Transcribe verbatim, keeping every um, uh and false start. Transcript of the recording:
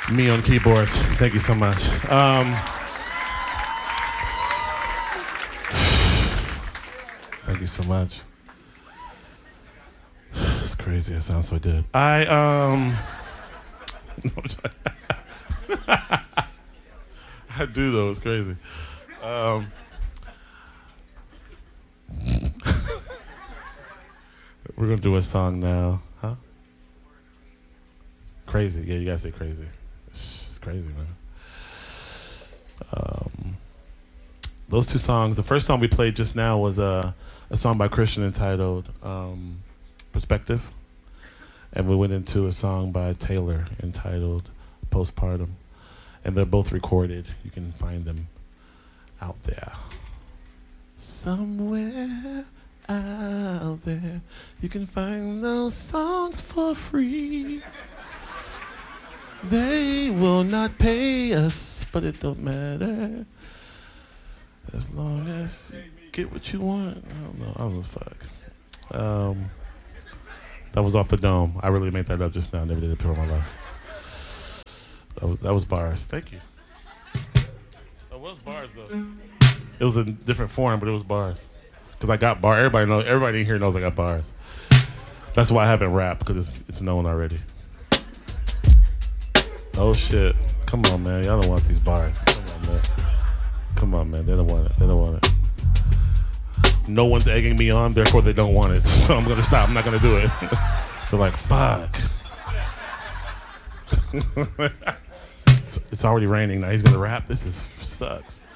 Me on keyboards. Thank you so much. Um, thank you so much. It's crazy. It sounds so good. I um. I do though. It's crazy. Um, we're gonna do a song now, huh? Crazy. Yeah, you gotta say crazy. It's crazy, man. Um, those two songs. The first song we played just now was a a song by Christian entitled um, "Perspective," and we went into a song by Taylor entitled "Postpartum." And they're both recorded. You can find them out there. Somewhere out there, you can find those songs for free. They will not pay us, but it don't matter. As long as you get what you want. I don't know. I don't know. Fuck. Um, that was off the dome. I really made that up just now. I never did it before in my life. That was that was bars. Thank you. That was bars though. It was a different form, but it was bars. Cause I got bar. Everybody knows. Everybody in here knows I got bars. That's why I haven't rapped, because it's it's known already. Oh shit! Come on, man. Y'all don't want these bars. Come on, man. Come on, man. They don't want it. They don't want it. No one's egging me on, therefore they don't want it. So I'm gonna stop. I'm not gonna do it. They're like, fuck. It's, it's already raining now. He's gonna rap. This is sucks.